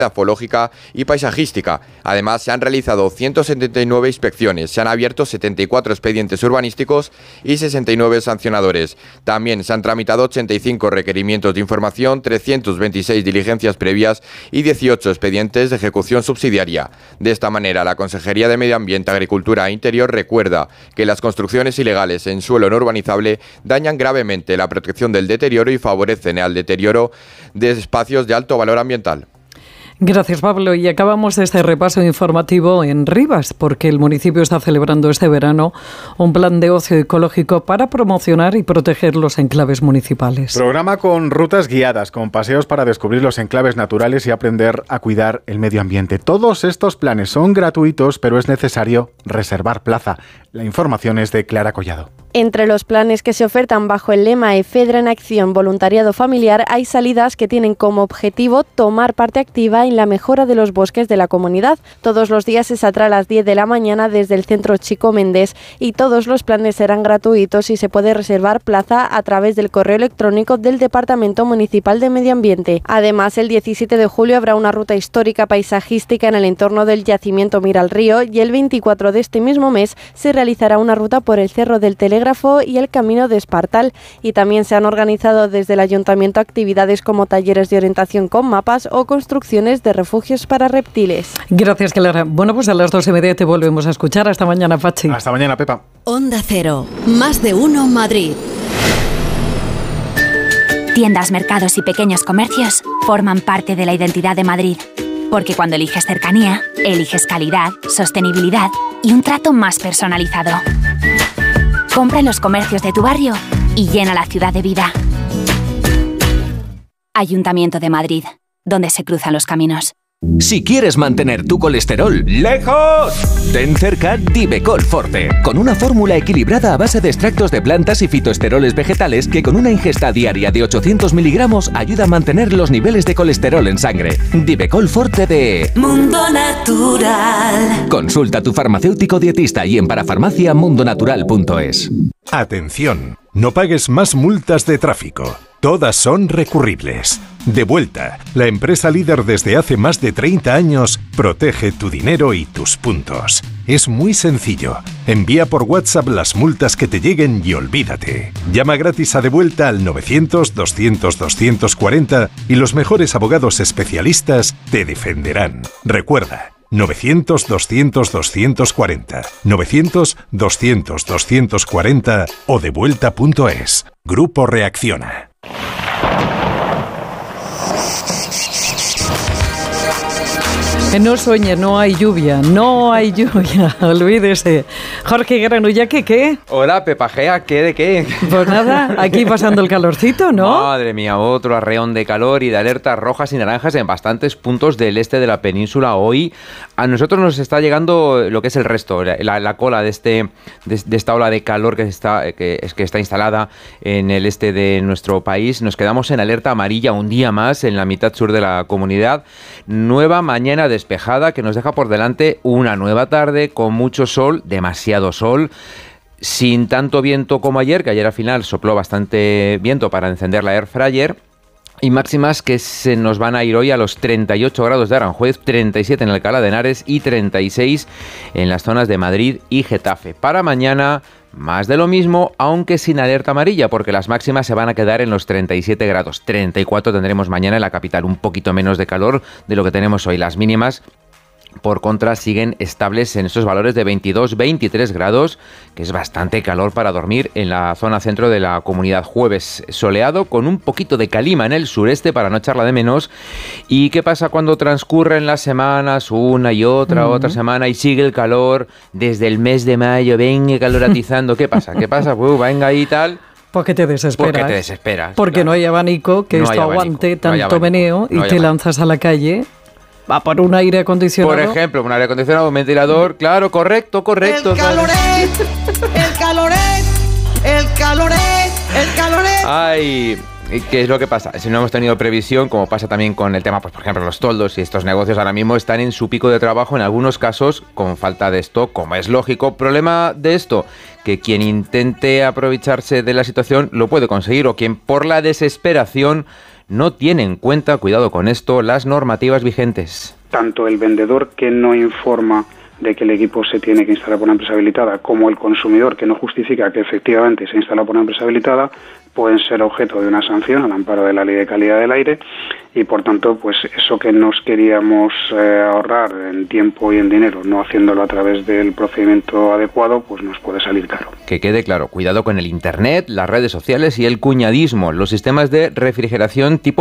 morfológica y paisajística. Además, se han realizado 179 inspecciones, se han abierto 74 expedientes urbanísticos y 69 sancionadores. También se han tramitado 85 requerimientos de información, 326 diligencias previas y 18 expedientes de ejecución subsidiaria. De esta manera, la Consejería de Medio Ambiente, Agricultura e Interior recuerda que las construcciones ilegales en suelo no urbanizable dañan gravemente la protección del deterioro y favorecen al deterioro de espacios de alto valor ambiental. Gracias, Pablo. Y acabamos este repaso informativo en Rivas, porque el municipio está celebrando este verano un plan de ocio ecológico para promocionar y proteger los enclaves municipales. Programa con rutas guiadas, con paseos para descubrir los enclaves naturales y aprender a cuidar el medio ambiente. Todos estos planes son gratuitos, pero es necesario reservar plaza. La información es de Clara Collado. Entre los planes que se ofertan bajo el lema EFEDRA en Acción Voluntariado Familiar hay salidas que tienen como objetivo tomar parte activa en la mejora de los bosques de la comunidad. Todos los días se saldrá a las 10 de la mañana desde el Centro Chico Méndez y todos los planes serán gratuitos y se puede reservar plaza a través del correo electrónico del Departamento Municipal de Medio Ambiente. Además, el 17 de julio habrá una ruta histórica paisajística en el entorno del yacimiento Mira al Río y el 24 de este mismo mes se realizará una ruta por el Cerro del Telégrafo y el Camino de Espartal. Y también se han organizado desde el Ayuntamiento actividades como talleres de orientación con mapas o construcciones de refugios para reptiles. Gracias, Clara. Bueno, pues a las 2:30 te volvemos a escuchar. Hasta mañana, Pachi. Hasta mañana, Pepa. Onda Cero. Más de uno Madrid. Tiendas, mercados y pequeños comercios forman parte de la identidad de Madrid. Porque cuando eliges cercanía, eliges calidad, sostenibilidad y un trato más personalizado. Compra en los comercios de tu barrio y llena la ciudad de vida. Ayuntamiento de Madrid, donde se cruzan los caminos. Si quieres mantener tu colesterol lejos, ten cerca Divecol Forte, con una fórmula equilibrada a base de extractos de plantas y fitoesteroles vegetales que con una ingesta diaria de 800 miligramos ayuda a mantener los niveles de colesterol en sangre. Divecol Forte de Mundo Natural. Consulta a tu farmacéutico dietista y en parafarmaciamundonatural.es. Atención, no pagues más multas de tráfico. Todas son recurribles. Devuelta, la empresa líder desde hace más de 30 años, protege tu dinero y tus puntos. Es muy sencillo. Envía por WhatsApp las multas que te lleguen y olvídate. Llama gratis a Devuelta al 900-200-240 y los mejores abogados especialistas te defenderán. Recuerda, 900-200-240, 900-200-240 o devuelta.es. Grupo Reacciona. No sueñe, no hay lluvia, olvídese. Jorge Granulla, ¿qué? Hola, Pepajea, ¿qué de qué? Pues nada, aquí pasando el calorcito, ¿no? Madre mía, otro arreón de calor y de alertas rojas y naranjas en bastantes puntos del este de la península. Hoy a nosotros nos está llegando lo que es el resto, la cola de esta ola de calor que está instalada en el este de nuestro país. Nos quedamos en alerta amarilla un día más en la mitad sur de la comunidad. Nueva mañana despejada que nos deja por delante una nueva tarde con mucho sol, demasiado sol, sin tanto viento como ayer, que ayer al final sopló bastante viento para encender la air fryer, y máximas que se nos van a ir hoy a los 38 grados de Aranjuez, 37 en Alcalá de Henares y 36 en las zonas de Madrid y Getafe. Para mañana, más de lo mismo, aunque sin alerta amarilla, porque las máximas se van a quedar en los 37 grados. 34 tendremos mañana en la capital, un poquito menos de calor de lo que tenemos hoy. Las mínimas, por contra, siguen estables en estos valores de 22-23 grados, que es bastante calor para dormir en la zona centro de la comunidad. Jueves soleado, con un poquito de calima en el sureste para no echarla de menos. ¿Y qué pasa cuando transcurren las semanas, una y otra semana, y sigue el calor desde el mes de mayo? Venga, caloratizando. ¿Qué pasa? Venga ahí y tal. Porque te desesperas. Porque claro. No hay abanico que esto aguante tanto meneo y te lanzas a la calle. Va por un aire acondicionado. Por ejemplo, un aire acondicionado, un ventilador, claro, correcto. El caloret. Ay, ¿qué es lo que pasa? Si no hemos tenido previsión, como pasa también con el tema, pues por ejemplo, los toldos y estos negocios ahora mismo están en su pico de trabajo, en algunos casos con falta de stock, como es lógico. Problema de esto, que quien intente aprovecharse de la situación lo puede conseguir, o quien por la desesperación no tiene en cuenta, cuidado con esto, las normativas vigentes. Tanto el vendedor que no informa de que el equipo se tiene que instalar por una empresa habilitada, como el consumidor que no justifica que efectivamente se instala por una empresa habilitada, pueden ser objeto de una sanción al amparo de la Ley de Calidad del Aire, y por tanto, pues eso que nos queríamos ahorrar en tiempo y en dinero, no haciéndolo a través del procedimiento adecuado, pues nos puede salir caro. Que quede claro, cuidado con el Internet, las redes sociales y el cuñadismo. Los sistemas de refrigeración tipo